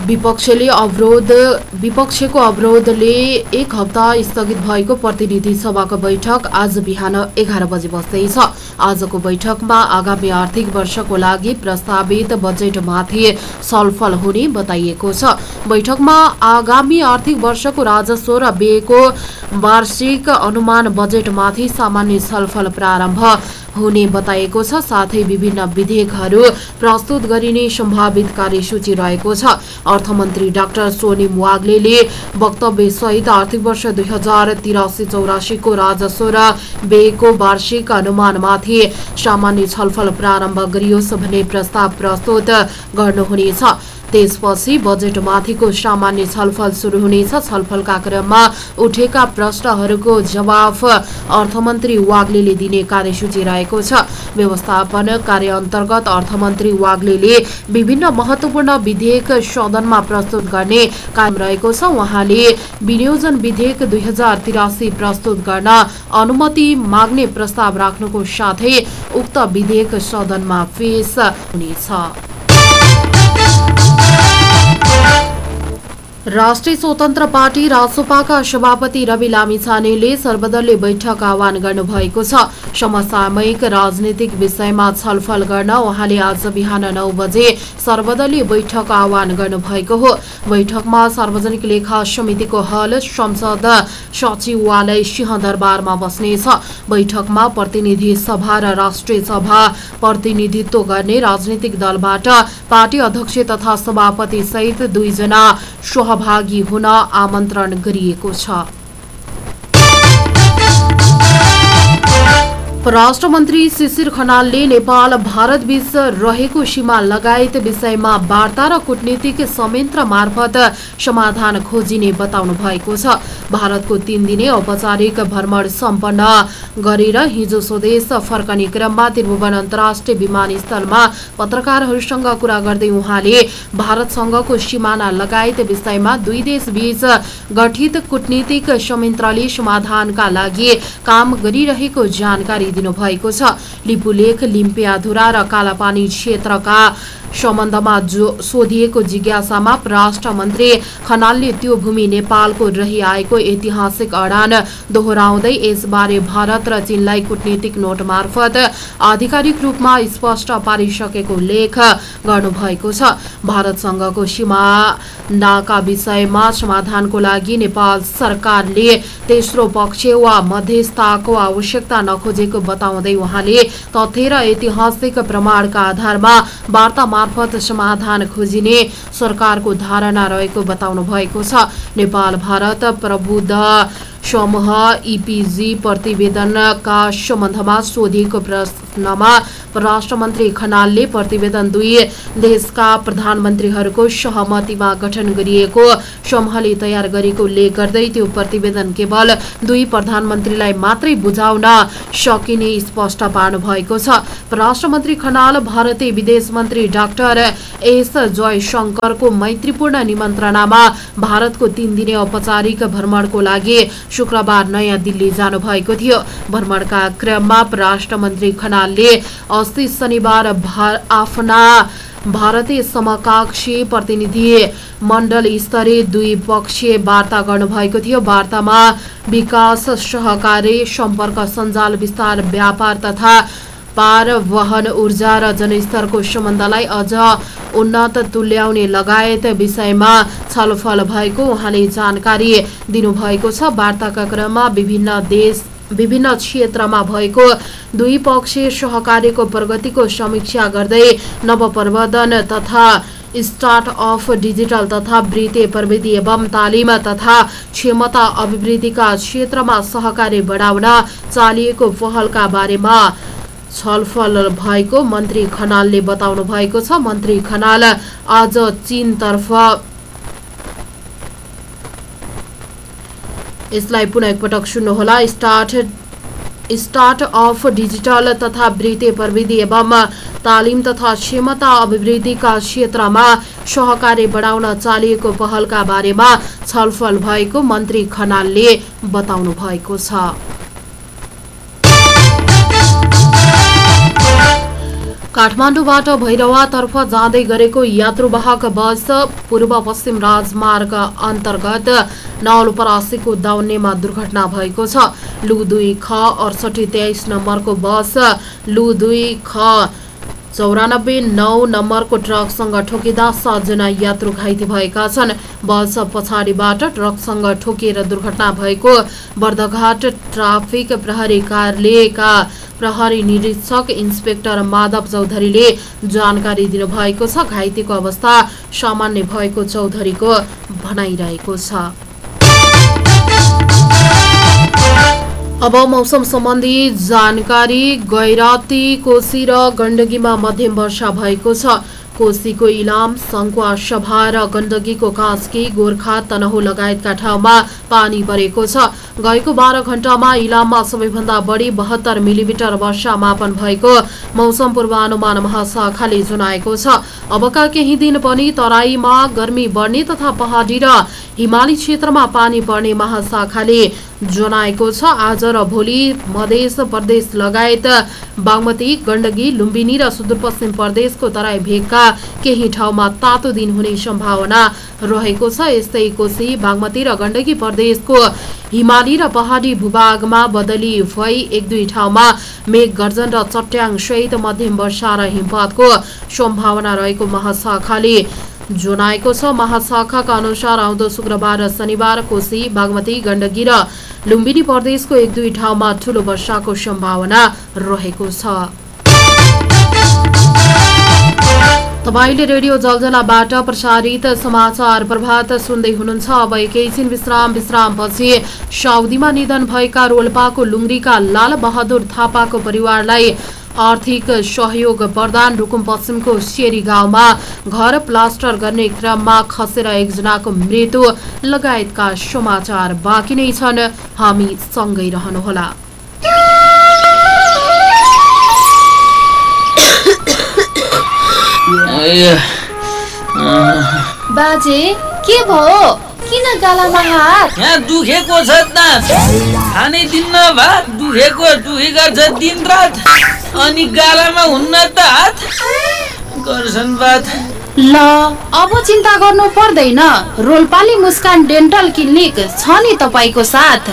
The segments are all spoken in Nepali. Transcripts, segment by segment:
विपक्षको अवरोधले एक हप्ता स्थगित भएको प्रतिनिधि सभाको बैठक आज बिहान 11 बजे बस्दैछ। आजको बैठकमा आगामी आर्थिक वर्षको लागि प्रस्तावित बजेटमाथि छलफल हुने बताइएको छ। बैठकमा आगामी आर्थिक वर्षको राजस्व र व्ययको वार्षिक अनुमान बजेटमाथि सामान्य छलफल प्रारम्भ हुने बताएको छ। साथै विभिन्न विधेयकहरू प्रस्तुत गरिने सम्भावित कार्यसूची रहेको छ। अर्थमन्त्री डाक्टर सोनिम वाग्लेले वक्तव्यसहित आर्थिक वर्ष 2083-84 को राजस्व र व्ययको वार्षिक अनुमानमाथि सामान्य छलफल प्रारम्भ गरियोस् भन्ने प्रस्ताव प्रस्तुत गर्नुहुनेछ। त्यसपछि बजेटमाथिको सामान्य छलफल सुरु हुनेछ। छलफलका क्रममा उठेका प्रश्नहरूको जवाफ अर्थमन्त्री वाग्लेले दिने कार्यसूची रहेको छ। व्यवस्थापन कार्य अन्तर्गत अर्थमन्त्री वाग्लेले विभिन्न महत्वपूर्ण विधेयक सदनमा प्रस्तुत गर्ने काम रहेको छ। उहाँले विनियोजन विधेयक 2083 प्रस्तुत गर्न अनुमति माग्ने प्रस्ताव राख्नुको साथै उक्त विधेयक सदनमा पेश हुनेछ। राष्ट्रिय स्वतन्त्र पार्टी रासोपाका सभापति रवि लामिछानेले सर्वदलीय बैठक आह्वान गर्नुभएको छ। समसामयिक राजनीतिक विषयमा छलफल गर्न उहाँले आज बिहान 9 बजे सर्वदलीय बैठक आह्वान गर्नुभएको हो। बैठकमा सार्वजनिक लेखा समितिको हल संसद सचिवालय सिंहदरबारमा बस्नेछ। बैठकमा प्रतिनिधि सभा र राष्ट्रिय सभा प्रतिनिधित्व गर्ने राजनीतिक दलबाट पार्टी अध्यक्ष तथा सभापति सहित 2 जना सहभागी हुन आमन्त्रण गरिएको छ। परराष्ट्र मन्त्री शिशिर खनालले नेपाल भारत बीच रहेको सीमा लगायत विषयमा वार्ता र कूटनीतिक संयन्त्र मार्फत समाधान खोजिने बताउनु भएको छ। भारतको 3 दिने औपचारिक भ्रमण सम्पन्न गरेर हिजो स्वदेश फर्कने क्रममा त्रिभुवन अन्तर्राष्ट्रिय विमानस्थलमा पत्रकारहरूसँग कुरा गर्दै उहाँले भारतसँगको सिमाना लगायत विषयमा 2 देशबीच गठित कूटनीतिक संयन्त्रले समाधानका लागि काम गरिरहेको जानकारी दिनुभएको छ। लिपुलेख, लिम्पियाधुरा र कालापानी क्षेत्रका सम्बन्धमा सोधिएको जिज्ञासामा परराष्ट्र मन्त्री खनालले त्यो भूमि नेपालको रहिआएको ऐतिहासिक अडान दोहोर्याउँदै यसबारे भारत र चीनलाई कूटनीतिक नोट मार्फत आधिकारिक रूपमा स्पष्ट पारिसकेको उल्लेख गर्नुभएको छ। भारतसँगको सीमानाका विषयमा समाधानको लागि नेपाल सरकारले तेस्रो पक्ष वा मध्यस्थताको आवश्यकता नखोजेको बताउँदै उहाँले तथ्य र ऐतिहासिक प्रमाणका आधारमा वार्ता मार्फत समाधान खोजिने सरकारको धारणा रहेको बताउनु भएको छ। नेपाल भारत प्रबुद्ध समूह EPG प्रतिवेदनका सम्बन्धमा सोधिएको प्रश्नमा परराष्ट्र मन्त्री खनालले प्रतिवेदन 2 देशका प्रधानमन्त्रीहरूको सहमतिमा गठन गरिएको समूहले तयार गरेको उल्लेख गर्दै त्यो प्रतिवेदन केवल 2 प्रधानमन्त्रीलाई मात्रै बुझाउन सकिने स्पष्ट पार्नु भएको छ। परराष्ट्र मन्त्री खनाल भारतीय विदेश मन्त्री डाक्टर S जयशंकरको मैत्रीपूर्ण निमन्त्रणामा भारतको 3 दिने औपचारिक भ्रमणको लागि शुक्रबार नयाँ दिल्ली जानुभएको थियो। भ्रमणका क्रममा परराष्ट्र मन्त्री खनालले अस्ति शनिबार आफ्ना भारतीय समकक्षी प्रतिनिधि मण्डल स्तरीय 2-पक्षीय वार्ता गर्नुभएको थियो। वार्तामा विकास, सहकारी, सम्पर्क, सञ्जाल विस्तार, व्यापार तथा पारवहन, ऊर्जा र जनस्तरको सम्बन्धलाई अझ उन्नत तुल्याउने लगायत विषयमा छलफल भएको उहाँले जानकारी दिनुभएको छ। वार्ताका क्रममा विभिन्न क्षेत्रमा भएको 2-पक्षीय सहकार्यको प्रगतिको समीक्षा गर्दै नवप्रवर्धन तथा स्टार्टअप, डिजिटल तथा वृत्तीय प्रविधि एवं तालिम तथा क्षमता अभिवृद्धिका क्षेत्रमा सहकार्य बढाउन चालिएको पहलका बारेमा छलफल भएको मन्त्री खनालले बताउनु भएको छ। मन्त्री खनाल आज चीनतर्फ यसलाई पुनः एकपटक सुन्नुहोला। स्टार्टअप, डिजिटल तथा वृत्तीय प्रविधि एवं तालिम तथा क्षमता अभिवृद्धिका क्षेत्रमा सहकार्य बढाउन चालिएको पहलका बारेमा छलफल भएको मन्त्री खनालले बताउनु भएको छ। काठमाडौँबाट भैरवातर्फ जाँदै गरेको यात्रुवाहक बस पूर्व पश्चिम राजमार्ग अन्तर्गत नवलपरासीको दाउन्नेमा दुर्घटना भएको छ। लु 2 ख 6823 नम्बरको बस लु 2 ख 94-9 नम्बरको ट्रकसँग ठोकिँदा 7 जना यात्रु घाइते भएका छन्। बस पछाडिबाट ट्रकसँग ठोकिएर दुर्घटना भएको बर्दघाट ट्राफिक प्रहरी कार्यालयका प्रहरी निरीक्षक इन्सपेक्टर माधव चौधरीले जानकारी दिनुभएको छ। घाइतेको अवस्था सामान्य भएको चौधरीको भनाइरहेको छ। अब मौसम सम्बन्धी जानकारी। गैराती, कोशी र गण्डकीमा मध्यम वर्षा भएको छ। कोशीको इलाम, सङ्खुवा, सभा र गण्डकीको कास्की, गोर्खा, तनहुँ लगायतका ठाउँमा पानी परेको छ। गएको 12 घण्टामा इलाममा सबैभन्दा बढी 72 मिलिमिटर वर्षा मापन भएको मौसम पूर्वानुमान महाशाखाले जनाएको छ। अबका केही दिन पनि तराईमा गर्मी बढ्ने तथा पहाडी र हिमाली क्षेत्रमा पानी पर्ने महाशाखाले जनाएको छ। आज र भोलि मध्य प्रदेश लगायत बागमती, गण्डकी, लुम्बिनी र सुदूरपश्चिम प्रदेशको तराई भेगका केही ठाउँमा तातो दिन हुने सम्भावना रहेको छ। यस्तै कोशी, बागमती र गण्डकी प्रदेशको हिमाली र पहाडी भूभागमा बदली भई 1-2 ठाउँमा मेघ गर्जन र चट्याङ सहित मध्यम वर्षा र हिमपातको सम्भावना रहेको महाशाखाले जनाएको छ। महाशाखाका अनुसार आउँदो शुक्रबार र शनिबार कोशी, बागमती, गण्डकी र लुम्बिनी प्रदेशको 1-2 ठाउँमा ठूलो वर्षाको सम्भावना रहेको छ। तपाईले रेडियो जलजलाबाट प्रसारित समाचार प्रभात सुन्दै हुनुहुन्छ। अब एकैछिन विश्रामपछि साउदीमा निधन भएका रोल्पाको लुङ्ग्रीका लाल बहादुर थापाको परिवारलाई आर्थिक सहयोग प्रदान। रुकुम पश्चिमको सेरी गाउँमा घर प्लास्टर गर्ने क्रममा खसेर 1 जनाको मृत्यु लगायतका समाचार बाँकी नै छन्। हामी सँगै रहनुहोला। बाजे के भयो? किन गालामा हात? यहाँ दुखेको छ दाँत, खानै दिन्न भात, दुखी गर्छ दिन रात, अनि गालामा हुन्न त हात गर्छन् बात। ल अब चिन्ता गर्नु पर्दैन, रोल्पाली मुस्कान डेन्टल क्लिनिक छ नि तपाईको साथ।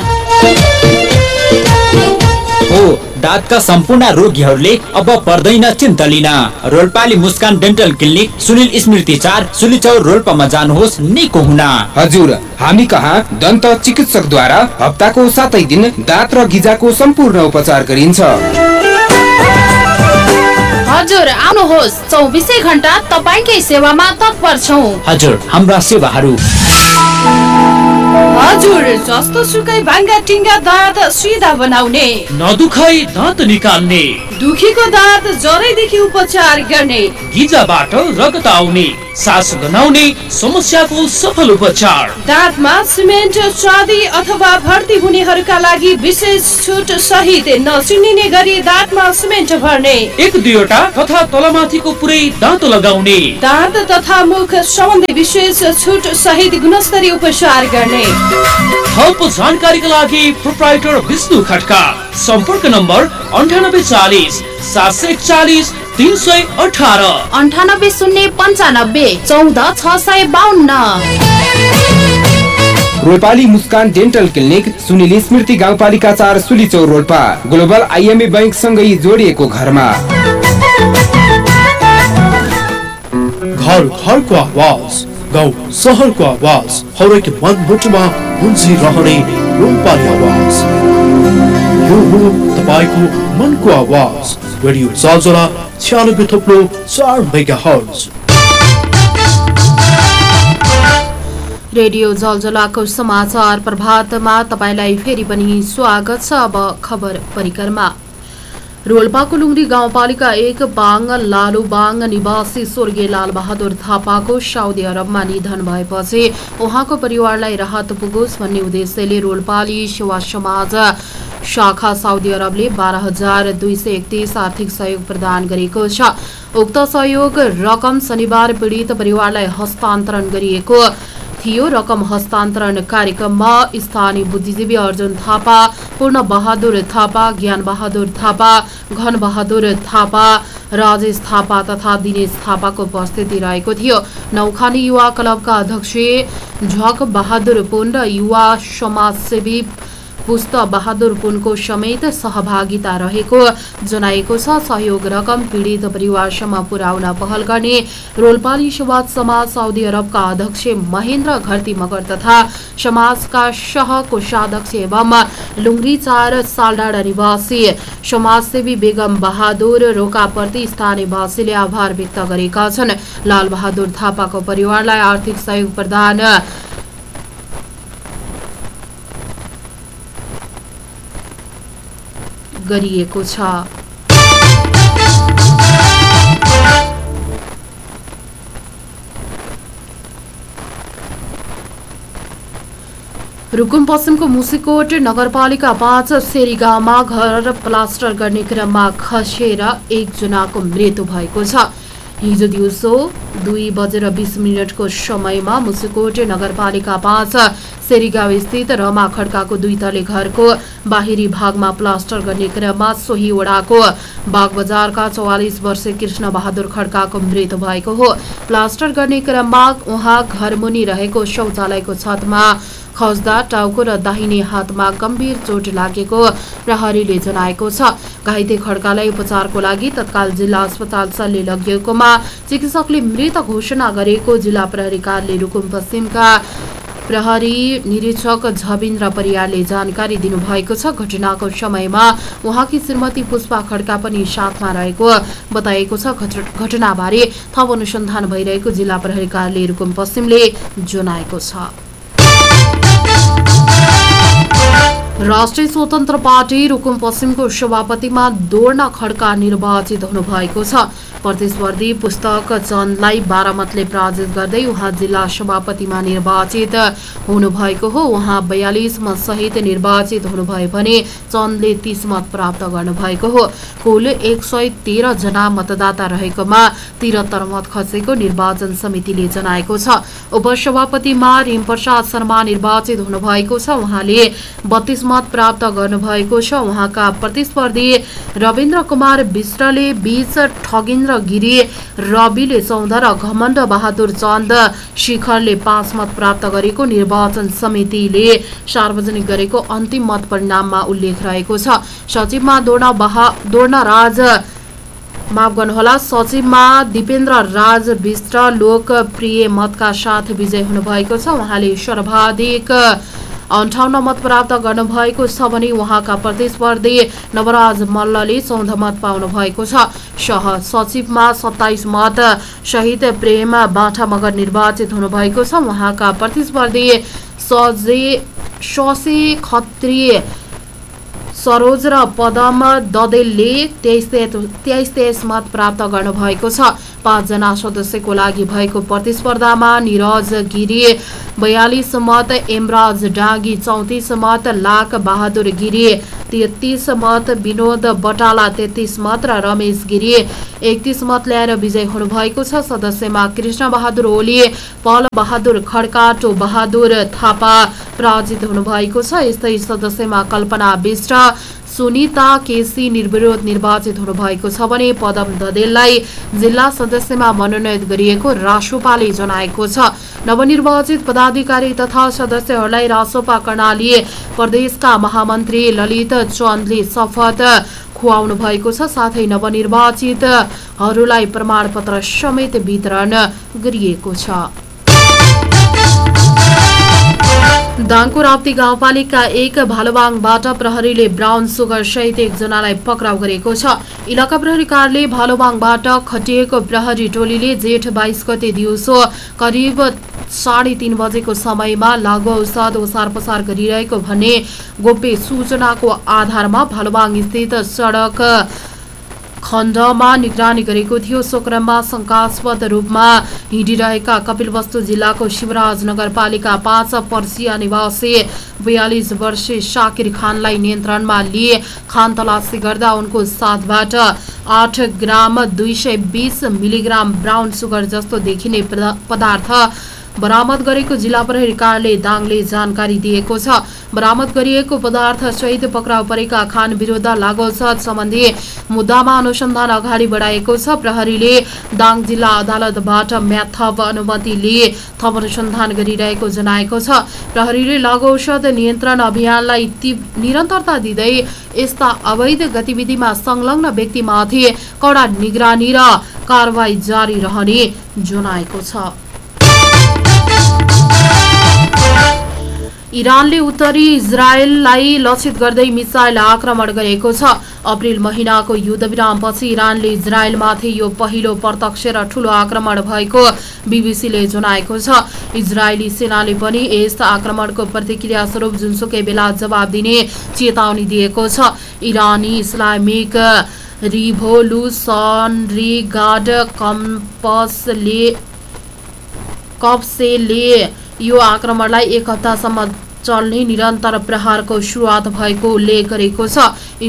हो, दाँतका सम्पूर्ण रोगीहरूले अब पर्दैन चिन्ता लिन। रोल्पाली मुस्कान डेन्टल क्लिनिक सुनिल स्मृति 4 सुलिचौर रोल्पामा जानुहोस् निको हुन। हजुर, हामी कहाँ दन्त चिकित्सकद्वारा हप्ताको 7 दिन दाँत र गिजाको सम्पूर्ण उपचार गरिन्छ। हजुर आउनुहोस्, 24 घण्टा तपाईकै सेवामा तत्पर छौं। हजुर, हाम्रा सेवाहरू हजुर जस्तो सुकै भाङ्गा टिङ्गा दाँत सिधा बनाउने, नदुखाइ दाँत निकाल्ने, दुखीको दाँत जरैदेखि उपचार गर्ने, गिजाबाट रगत आउने, सास गनाउने समस्याको सफल उपचार, दाँतमा सिमेन्ट चाँदी अथवा भर्ती हुनेहरूका लागि विशेष छुट सहित नचिनिने गरी दाँतमा सिमेन्ट भर्ने, 1-2 वटा तथा तलमाथिको पुरै दाँत लगाउने, दाँत तथा मुख सम्बन्धी विशेष छुट सहित गुणस्तरीय उपचार गर्ने। थप जानकारीका लागि प्रोप्राइटर विष्णु खड्का। सम्पर्क नम्बर 9840 741 318 98 095 14 652। रोल्पाली मुस्कान डेन्टल क्लिनिक सुनिल स्मृति गाउँपालिका 4 सुलिचौर रोल्पा, ग्लोबल आइएमए बैंक सँगै जोडिएको घरमा। घर घरको आवाज, गाउँ सहरको आवाज, हरेक मनमुटुमा गुन्जिरहने रोल्पाली आवाज। यो हो तपाईको मनको आवाज। रेडियो जलजला 96.4 मेगाहर्ज। रेडियो जलजलाको समाचार प्रभातमा तपाईलाई फेरि पनि स्वागत छ। अब खबर परिक्रमा। रोल्पाको लुङ्ग्री गाउँपालिका 1 बाङ लालुबाङ निवासी स्वर्गीय लालबहादुर थापाको साउदी अरबमा निधन भएपछि उहाँको परिवारलाई राहत पुगोस् भन्ने उद्देश्यले रोल्पाली सेवा समाज शाखा साउदी अरबले 12,231 आर्थिक सहयोग प्रदान गरेको छ। उक्त सहयोग रकम शनिबार पीडित परिवारलाई हस्तान्तरण गरिएको थियो। रकम हस्तान्तरण कार्यक्रममा स्थानीय बुद्धिजीवी अर्जुन थापा, पूर्ण बहादुर थापा, ज्ञान बहादुर थापा, घन बहादुर थापा, राजेश थापा तथा दिनेश थापाको उपस्थिति रहेको थियो। नौखानी युवा क्लबका अध्यक्ष झक बहादुर पुन र युवा समाजसेवी पुष्प बहादुर पुनको समेत सहभागिता रहेको जनाएको छ। सहयोग रकम पीडित परिवारसम्म पुर्याउन पहल गर्ने रोल्पाली सेवा समाज साउदी अरबका अध्यक्ष महेन्द्र घरती मगर तथा समाजका सहकोषाध्यक्ष एवं लुङ्ग्री 4 सालडाँडा निवासी समाजसेवी बेगम बहादुर रोकाप्रति स्थानीयवासीले आभार व्यक्त गरेका छन्। लाल बहादुर थापाको परिवारलाई आर्थिक सहयोग प्रदान गरिएको छ। रुकुम पश्चिमको मुसिकोट नगरपालिका 5 सेरी गाउँमा घर प्लास्टर गर्ने क्रममा खसेर 1 जनाको मृत्यु भएको छ। हिजो दिउँसो 2:20 को समयमा मुसिकोट नगरपालिका 5 सेरी गाउँ स्थित रमा खड्काको 2 तले घरको बाहिरी भागमा प्लास्टर गर्ने क्रममा सोही वडाको बागबजारका 44 वर्षीय कृष्ण बहादुर खड्काको मृत्यु भएको हो। प्लास्टर गर्ने क्रममा उहाँ घरमुनि रहेको शौचालयको छतमा खस्दा टाउको र दाहिने हातमा गम्भीर चोट लागेको प्रहरीले जनाएको छ। घाइते खड्कालाई उपचारको लागि तत्काल जिल्ला अस्पताल सल्ले लगिएकोमा चिकित्सकले मृत घोषणा गरेको जिल्ला प्रहरी कार्यालय रुकुम पश्चिमका प्रहरी निरीक्षक झबिन्द्र परियारले जानकारी दिनुभएको छ। घटनाको समयमा उहाँकी श्रीमती पुष्पा खड्का पनि साथमा रहेको बताएको छ। घटनाबारे थप अनुसन्धान भइरहेको जिल्ला प्रहरी कार्यालय रुकुम पश्चिमले जनाएको छ। राष्ट्रिय स्वतन्त्र पार्टी रुकुम पश्चिमको सभापतिमा दोर्ना खड्का निर्वाचित हुनुभएको छ। प्रतिस्पर्धी पुस्तक चन्दलाई 12 मतले पराजित गर्दै उहाँ जिल्ला सभापतिमा निर्वाचित हुनुभएको हो। उहाँ 42 मत सहित निर्वाचित हुनुभयो भने चन्दले 30 मत प्राप्त गर्नुभएको हो। कुल 113 जना मतदाता रहेकोमा 73 मत खसेको निर्वाचन समितिले जनाएको छ। उपसभापतिमा रिमप्रसाद शर्मा निर्वाचित हुनुभएको छ। उहाँले 32 मत प्राप्त गर्नुभएको छ। उहाँका प्रतिस्पर्धी रविन्द्र कुमार विष्टले 20, ठगिन्द्र गिरी रविले 14 र घमण्ड बहादुर चन्द शिखरले 5 मत प्राप्त गरेको निर्वाचन समितिले सार्वजनिक गरेको अन्तिम मत परिणाममा उल्लेख रहेको छ। सचिवमा सचिवमा दिपेन्द्र राज विष्ट लोकप्रिय मतका साथ विजय हुनुभएको छ। उहाँले सर्वाधिक 58 मत प्राप्त गर्नुभएको छ भने उहाँका प्रतिस्पर्धी नवराज मल्लले 14 मत पाउनु भएको छ। सह सचिवमा 27 मत सहित प्रेम बाठा मगर निर्वाचित हुनुभएको छ। उहाँका प्रतिस्पर्धी ससे खत्री सरोज र पदम ददेलले 23 मत प्राप्त गर्नुभएको छ। 5 जना सदस्यको लागि भएको प्रतिस्पर्धामा निरज गिरी 42 मत, एमराज डाँगी 34 मत, लाख बहादुर गिरी 33 मत, विनोद बटाला 33 मत र रमेश गिरी 31 मत ल्याएर विजय हुनुभएको छ। सदस्यमा कृष्ण बहादुर ओली, पल बहादुर खड्का, टो बहादुर थापा पराजित हुनुभएको छ। यस्तै सदस्यमा कल्पना विष्ट, सुनिता केसी निर्विरोध निर्वाचित हुनुभएको छ भने पदम ददेललाई जिल्ला सदस्यमा मनोनयन गरिएको रासोपाले जनाएको छ। नवनिर्वाचित पदाधिकारी तथा सदस्यहरूलाई रासोपा कर्णाली प्रदेशका महामन्त्री ललित चन्दले शपथ खुवाउनु भएको छ। साथै नवनिर्वाचितहरूलाई प्रमाणपत्र समेत वितरण गरिएको छ। दाङको राप्ती गाउँपालिका 1 भालुवाङबाट प्रहरीले ब्राउन सुगर सहित 1 जनालाई पक्राउ गरेको छ। इलाका प्रहरी कार्यालय भालुवाङबाट खटिएको प्रहरी टोलीले जेठ 22 गते दिउँसो करिब 3:30 बजेको समयमा लागु औषध ओसार पसार गरिरहेको भन्ने गोप्य सूचनाको आधारमा भालुवाङ स्थित सडक खण्डमा निगरानी गरेको थियो। सो क्रममा शंकास्पद रूपमा हिँडिरहेका कपिलवस्तु जिल्लाको शिवराज नगरपालिका 5 पर्सिया निवासी 42 वर्षीय शाकिर खानलाई नियन्त्रणमा लिए खान तलासी गर्दा उनको साथबाट 8 ग्राम 220 मिलिग्राम ब्राउन सुगर जस्तो देखिने पदार्थ बरामद गरेको जिल्ला प्रहरी कार्यालय दाङले जानकारी दिएको छ। बरामद गरिएको पदार्थ सहित पक्राउ परेका खान विरुद्ध लागू औषध सम्बन्धी मुद्दामा अनुसन्धान अगाडि बढाएको छ। प्रहरीले दाङ जिल्ला अदालतबाट म्याथप अनुमति लिए थप अनुसन्धान गरिरहेको जनाएको छ। प्रहरीले लागू औषध नियन्त्रण अभियानलाई निरन्तरता दिँदै यस्ता अवैध गतिविधिमा संलग्न व्यक्तिमाथि कडा निगरानी र कारवाही जारी रहने जनाएको छ। इरानले उत्तरी इजरायललाई लक्षित गर्दै मिसाइल आक्रमण गरेको छ। अप्रिल महिनाको युद्धविरामपछि इरानले इजरायलमाथि यो पहिलो प्रत्यक्ष र ठूलो आक्रमण भएको बीबीसीले जनाएको छ। इजरायली सेनाले पनि यस आक्रमणको प्रतिक्रिया स्वरूप जुनसुकै बेला जवाब दिने चेतावनी दिएको छ। इरानी इस्लामिक रिभोल्युसनरी गार्ड कप्सेले यो आक्रमणलाई एक हप्तासम्म चल्ने निरन्तर प्रहारको सुरुवात भएको उल्लेख गरेको छ।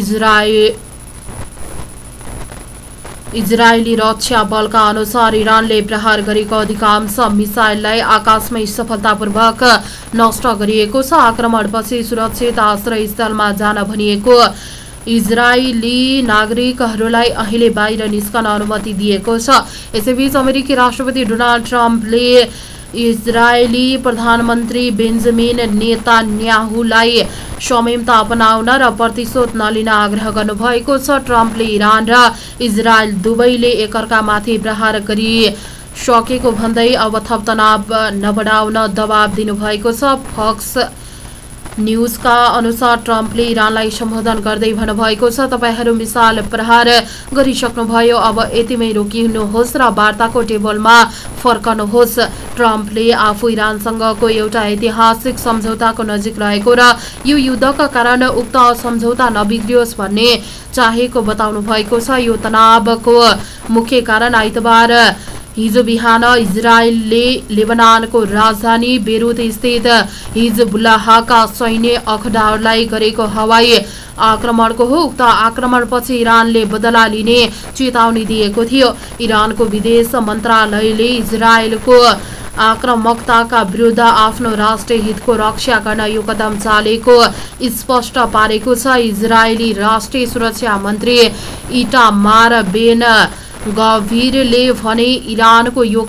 इजरायली रक्षा बलका अनुसार इरानले प्रहार गरेको अधिकांश मिसाइललाई आकाशमै सफलतापूर्वक नष्ट गरिएको छ। आक्रमणपछि सुरक्षित आश्रय स्थलमा जान भनिएको इजरायली नागरिकहरूलाई अहिले बाहिर निस्कन अनुमति दिएको छ। यसैबीच अमेरिकी राष्ट्रपति डोनाल्ड ट्रम्पले इजरायली प्रधानमन्त्री बेन्जामिन नेतान्याहुलाई संयमता अपनाउन र प्रतिशोध नलिन आग्रह गर्नुभएको छ। ट्रम्पले इरान र इजरायल दुवैले एकअर्कामाथि प्रहार गरिसकेको भन्दै अब थप तनाव नबढाउन दबाब दिनुभएको छ। फक्स न्यूजका अनुसार ट्रम्पले इरानलाई सम्बोधन गर्दै भन्नुभएको छ, तपाईहरू मिसाइल प्रहार गरिसक्नुभयो, अब यतिमै रोकिनुहोस् र वार्ताको टेबलमा फर्कनुहोस्। ट्रम्पले आफू इरानसँगको एउटा ऐतिहासिक सम्झौताको नजिक रहेको र यो युद्धका कारण उक्त सम्झौता नबिग्रियोस् भन्ने चाहेको बताउनु भएको छ। यो तनावको मुख्य कारण आइतबार हिजो बिहान इजरायलले लेबनानको राजधानी बेरुत स्थित हिजबुल्लाहका सैन्य अखडाहरूलाई गरेको हवाई आक्रमणको हो। उक्त आक्रमणपछि इरानले बदला लिने चेतावनी दिएको थियो। इरानको विदेश मन्त्रालयले इजरायलको आक्रामकताका विरुद्ध आफ्नो राष्ट्रिय हितको रक्षा गर्न यो कदम चालेको स्पष्ट पारेको छ। इजरायली राष्ट्रिय सुरक्षा मन्त्री इटामार बेन गभिरले भने इरानको यो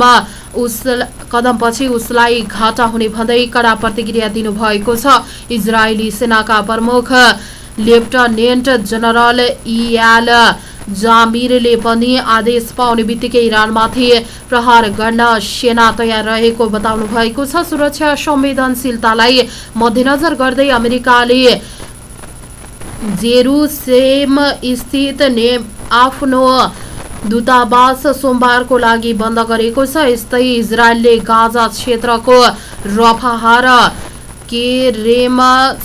कदमपछि उसलाई घाटा हुने भन्दै कडा प्रतिक्रिया दिनुभएको छ। इजरायली सेनाका प्रमुख लेफ्टनेन्ट जनरल इयाल जामिरले पनि आदेश पाउने बित्तिकै इरानमाथि प्रहार गर्न सेना तयार रहेको बताउनु भएको छ। सुरक्षा संवेदनशीलतालाई मध्यनजर गर्दै अमेरिकाले जेरुसलेम स्थित आफ्नो दूतावास सोमबारको लागि बन्द गरेको छ। यस्तै इजरायलले गाजा क्षेत्रको रफाह र केरेम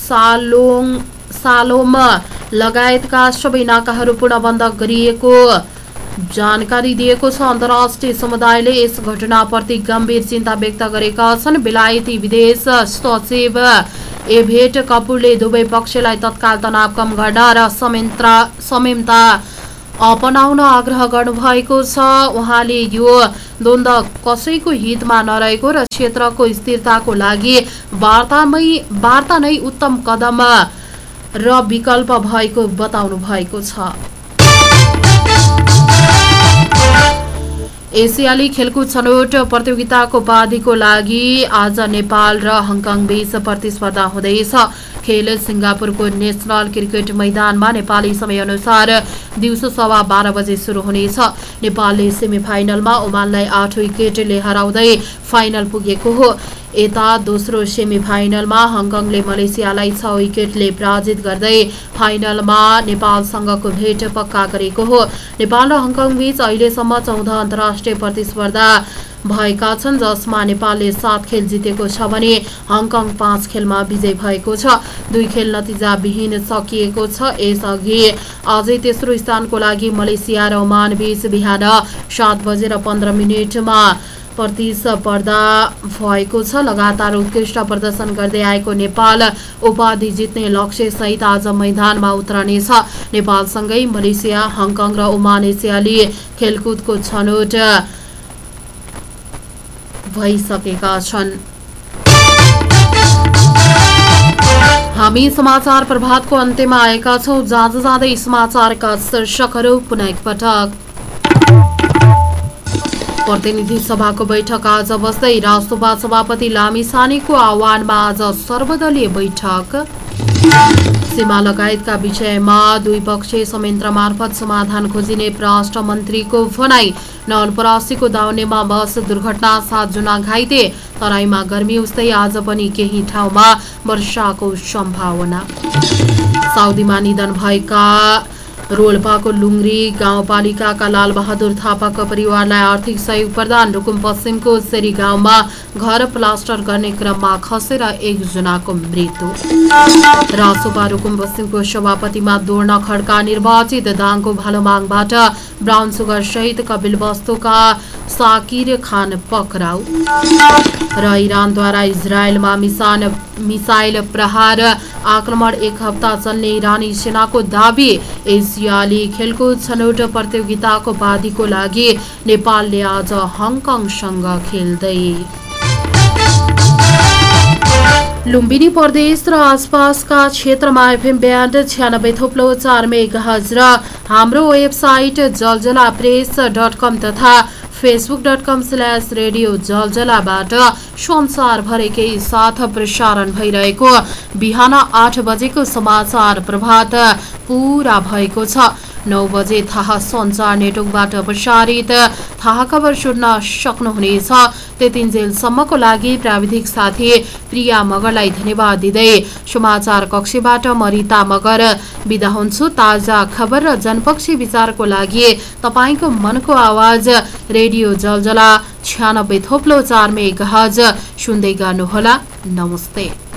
सालोम लगायतका सबै नाकाहरू पुनः बन्द गरिएको जानकारी दिएको छ। अन्तर्राष्ट्रिय समुदायले यस घटनाप्रति गम्भीर चिन्ता व्यक्त गरेका छन्। बेलायती विदेश सचिव एभेट कपुरले दुवै पक्षलाई तत्काल तनाव कम गर्न र संयमता अपनाउन आग्रह गर्नुभएको छ। उहाँले यो द्वन्द्व कसैको हितमा नरहेको र क्षेत्रको स्थिरताको लागि वार्ता नै उत्तम कदम र विकल्प भएको बताउनु भएको छ। एसियाली खेलकुद छनौट प्रतियोगिताको उपाधिको लागि आज नेपाल र हङकङ बीच प्रतिस्पर्धा हुँदैछ। खेल सिंगापुरको नेशनल क्रिकेट मैदानमा नेपाली समयअनुसार दिउँसो 12:15 बजे सुरु हुनेछ। नेपालले सेमिफाइनलमा ओमानलाई 8 विकेटले हराउँदै फाइनल पुगेको हो। यता दोस्रो सेमिफाइनलमा हङकङले मलेसियालाई 6 विकेटले पराजित गर्दै फाइनलमा नेपालसँगको भेट पक्का गरेको हो। नेपाल र हङकङ बीच अहिलेसम्म 14 अन्तर्राष्ट्रिय प्रतिस्पर्धा भएका छन्, जसमा नेपालले 7 खेल जितेको छ भने हङकङ 5 खेलमा विजय भएको छ। 2 खेल नतिजाविहीन सकिएको छ। यसअघि अझै तेस्रो स्थानको लागि मलेसिया र ओमान बीच बिहान 7:15 प्रतिस्पर्धा भएको छ। लगातार उत्कृष्ट प्रदर्शन गर्दै आएको नेपाल उपाधि जित्ने लक्ष्य सहित आज मैदानमा उत्रनेछ। नेपालसँगै मलेसिया, हङकङ र ओमान एसियाली खेलकुदको छनौट भइसकेका छन्। हामी समाचार प्रभातको अन्त्यमा आएका छौं। जाँदै समाचारका शीर्षकहरू पुनः एकपटक। प्रतिनिधि सभाको बैठक आज बस्दै राष्ट्रसभा सभापति लामिछानेको आह्वानमा आज सर्वदलीय बैठक। सीमा लगायतका विषयमा द्विपक्षीय संयन्त्र मार्फत समाधान खोजिने परराष्ट्र मन्त्रीको भनाई। नवलपरासीको दाउनेमा बस दुर्घटना 7 जना घाइते। तराईमा गर्मी उस्तै आज पनि केही ठाउँमा वर्षाको सम्भावना। साउदीमा निधन भएका रोल्पाको लुङ्ग्री गाउँपालिकाका लालबहादुर थापाको परिवारलाई आर्थिक सहयोग प्रदान। रुकुम पश्चिमको सेरी गाउँमा घर प्लास्टर गर्ने क्रममा खसेर 1 जनाको मृत्यु। रासोपा रुकुम पश्चिमको सभापतिमा दोर्न खड्का निर्वाचित। दाङको भालुमाङबाट ब्राउन सुगर सहित कपिलवस्तुका साकिर खान पक्राउ। र इरानद्वारा इजरायलमा मिसाइल प्रहार आक्रमण 1 हप्ता चल्ने इरानी सेनाको दाबी। एसियाली खेलकुद छनौट प्रतियोगिताको बाधीको लागि नेपालले आज हङकङसँग खेल्दै। लुम्बिनी प्रदेश र आसपासका क्षेत्रमा एफएम ब्यान्ड 96.4 मेगाहर्ज र हाम्रो वेबसाइट जलजलाप्रेस.com तथा facebook.com/रेडियो जलजलाबाट संसारभरिकै साथ प्रसारण भइरहेको बिहान 8 बजेको समाचार प्रभात पूरा भएको छ। 9 बजे थाहा सञ्चार नेटवर्कबाट प्रसारित थाहा खबर सुन्न सक्नुहुनेछ। त्यतिन्जेलसम्मको लागि प्राविधिक साथी प्रिया मगरलाई धन्यवाद दिँदै समाचार कक्षबाट म रिता मगर बिदा हुन्छु। ताजा खबर र जनपक्षी विचारको लागि तपाईको मनको आवाज रेडियो जलजला 96.4 मेगाहर्ज सुन्दै गर्नुहोला। नमस्ते।